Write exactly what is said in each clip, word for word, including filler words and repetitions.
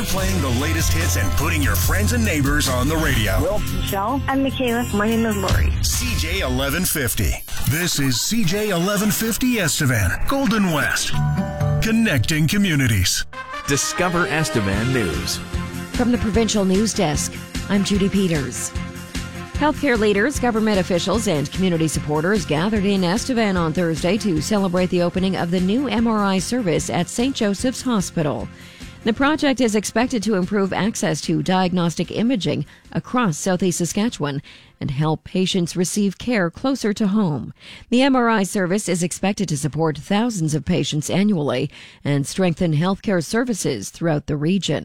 playing the latest hits and putting your friends and neighbors on the radio. Will, Michelle, and Michaela. My name is Lori. C J eleven fifty. This is C J eleven fifty Estevan, Golden West. Connecting communities. Discover Estevan News. From the Provincial News Desk, I'm Judy Peters. Healthcare leaders, government officials, and community supporters gathered in Estevan on Thursday to celebrate the opening of the new M R I service at Saint Joseph's Hospital. The project is expected to improve access to diagnostic imaging across southeast Saskatchewan and help patients receive care closer to home. The M R I service is expected to support thousands of patients annually and strengthen healthcare services throughout the region.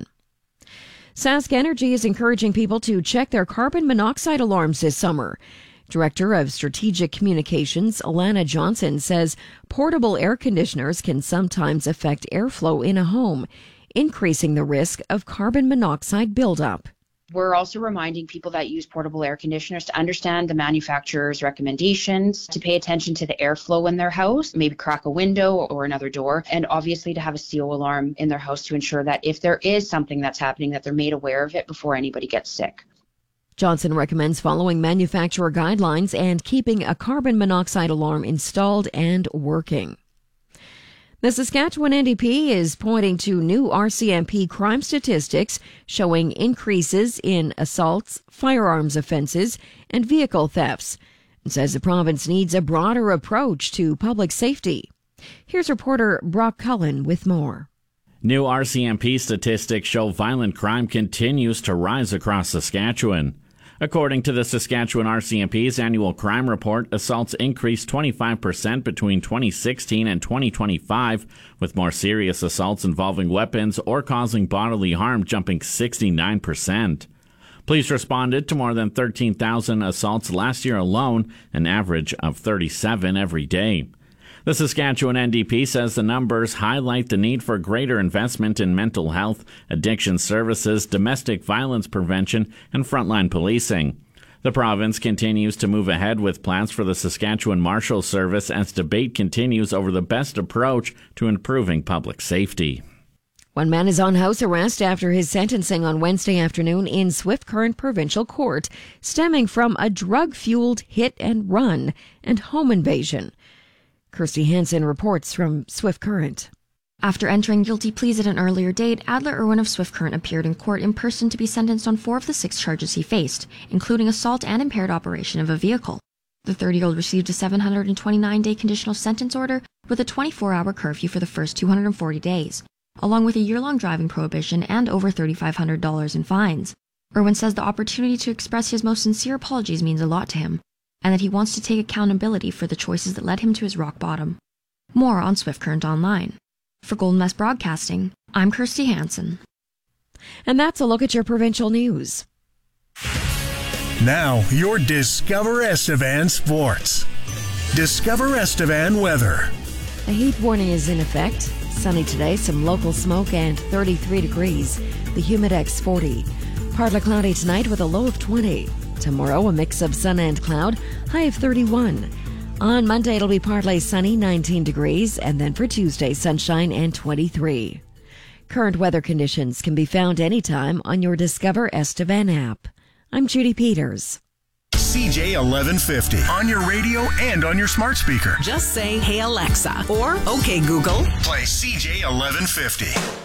Sask Energy is encouraging people to check their carbon monoxide alarms this summer. Director of Strategic Communications, Alana Johnson, says portable air conditioners can sometimes affect airflow in a home, increasing the risk of carbon monoxide buildup. We're also reminding people that use portable air conditioners to understand the manufacturer's recommendations, to pay attention to the airflow in their house, maybe crack a window or another door, and obviously to have a C O alarm in their house to ensure that if there is something that's happening, that they're made aware of it before anybody gets sick. Johnson recommends following manufacturer guidelines and keeping a carbon monoxide alarm installed and working. The Saskatchewan N D P is pointing to new R C M P crime statistics showing increases in assaults, firearms offenses, and vehicle thefts, and says the province needs a broader approach to public safety. Here's reporter Brock Cullen with more. New R C M P statistics show violent crime continues to rise across Saskatchewan. According to the Saskatchewan R C M P's annual crime report, assaults increased twenty-five percent between twenty sixteen and twenty twenty-five, with more serious assaults involving weapons or causing bodily harm jumping sixty-nine percent. Police responded to more than thirteen thousand assaults last year alone, an average of thirty-seven every day. The Saskatchewan N D P says the numbers highlight the need for greater investment in mental health, addiction services, domestic violence prevention, and frontline policing. The province continues to move ahead with plans for the Saskatchewan Marshal Service as debate continues over the best approach to improving public safety. One man is on house arrest after his sentencing on Wednesday afternoon in Swift Current Provincial Court, stemming from a drug-fueled hit and run and home invasion. Kirsty Hansen reports from Swift Current. After entering guilty pleas at an earlier date, Adler Irwin of Swift Current appeared in court in person to be sentenced on four of the six charges he faced, including assault and impaired operation of a vehicle. The thirty-year-old received a seven hundred twenty-nine day conditional sentence order with a twenty-four hour curfew for the first two hundred forty days, along with a year-long driving prohibition and over three thousand five hundred dollars in fines. Irwin says the opportunity to express his most sincere apologies means a lot to him, and that he wants to take accountability for the choices that led him to his rock bottom. More on Swift Current Online. For Golden West Broadcasting, I'm Kirsty Hansen. And that's a look at your provincial news. Now, your Discover Estevan sports. Discover Estevan weather. A heat warning is in effect. Sunny today, some local smoke, and thirty-three degrees. The Humidex forty. Partly cloudy tonight with a low of twenty. Tomorrow, a mix of sun and cloud, high of thirty-one. On Monday, it'll be partly sunny, nineteen degrees, and then for Tuesday, sunshine and twenty-three. Current weather conditions can be found anytime on your Discover Estevan app. I'm Judy Peters. C J eleven fifty on your radio and on your smart speaker. Just say, "Hey Alexa," or "Okay Google." Play C J eleven fifty.